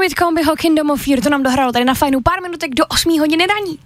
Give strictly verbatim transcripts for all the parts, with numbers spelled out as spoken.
David Combyho Kingdom of Fear, to nám dohralo tady na Fajnu pár minutek do osmé hodiny raní.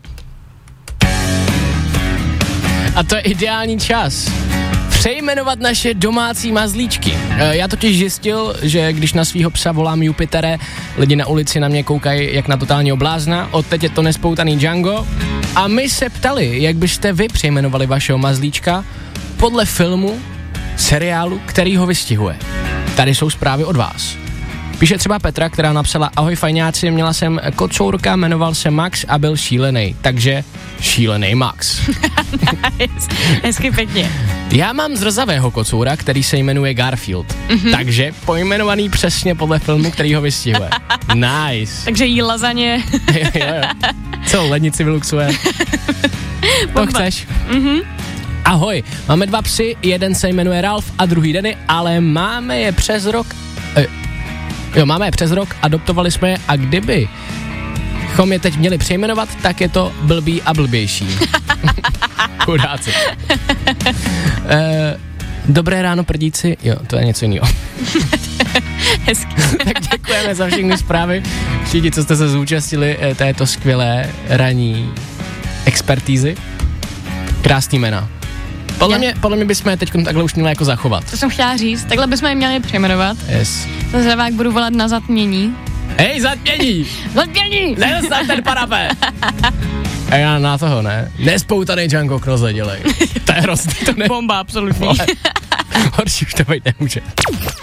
A to je ideální čas přejmenovat naše domácí mazlíčky. Já totiž zjistil, že když na svýho psa volám Jupitere, lidi na ulici na mě koukají jak na totálního blázna, odteď je to nespoutaný Django. A my se ptali, jak byste vy přejmenovali vašeho mazlíčka podle filmu, seriálu, který ho vystihuje. Tady jsou zprávy od vás. Píše třeba Petra, která napsala: ahoj fajňáci, měla jsem kocourka, jmenoval se Max a byl šílený, takže šílený Max. Nice. Hezky pěkně. Já mám zrzavého kocoura, který se jmenuje Garfield, mm-hmm. takže pojmenovaný přesně podle filmu, který ho vystihuje. Nice. Takže jí lazaně. jo, jo, jo. Celou lednici vyluxuje. To chceš. Mhm. Ahoj, máme dva psy, jeden se jmenuje Ralf a druhý Denny, ale máme je přes rok... Eh, jo, máme je přes rok, adoptovali jsme je a kdyby chom je teď měli přejmenovat, tak je to blbý a blbější. Chudáci. eh, dobré ráno, prdíci. Jo, to je něco jiného. Hezky. Tak děkujeme za všechny zprávy. Všichni, co jste se zúčastnili eh, této skvělé ranní expertízy. Krásný jména. Podle mě, podle mě bychom je teď takhle už měli jako zachovat. To jsem chtěla říct, takhle bychom je měli přejmenovat. Yes. To zrovna, jak budu volat na zatmění. Hej, zatmění! Zatmění! Nedostav ten parapet! A já na toho, ne? Nespoutanej Django Cross, dělej. To je hrozný, to ne... Bomba, absolutní. Horší už to být nemůže.